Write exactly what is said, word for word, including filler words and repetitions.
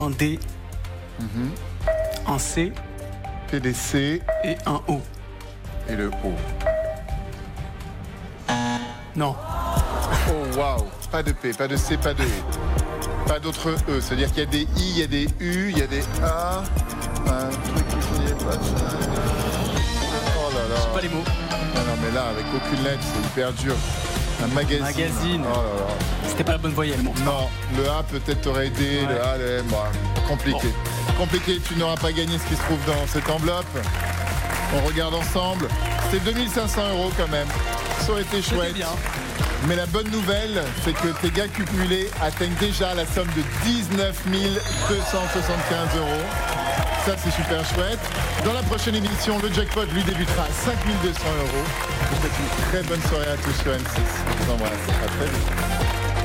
un D, Mhm. un C P D C et un O. et le O. Non. Oh waouh, pas de P, pas de C, pas de E. Pas d'autres E, c'est-à-dire qu'il y a des I, il y a des U, il y a des A. Un truc qui finit pas. Oh là là. C'est pas les mots. Ah non mais là, avec aucune lettre, c'est hyper dur. Un magazine. Magazine. Oh là là. C'était pas la bonne voyelle, mon. Non, le A peut-être t'aurait aidé, Ouais. le A, le... Bon, compliqué. Compliqué, tu n'auras pas gagné ce qui se trouve dans cette enveloppe. On regarde ensemble. C'est deux mille cinq cents euros quand même. Ça aurait été chouette. bien. Mais la bonne nouvelle, c'est que tes gains cumulés atteignent déjà la somme de dix-neuf mille deux cent soixante-quinze euros. Ça, c'est super chouette. Dans la prochaine émission, le jackpot, lui, débutera à cinq mille deux cents euros. Je vous souhaite une très bonne soirée à tous sur M six. Je vous embrasse. À très vite.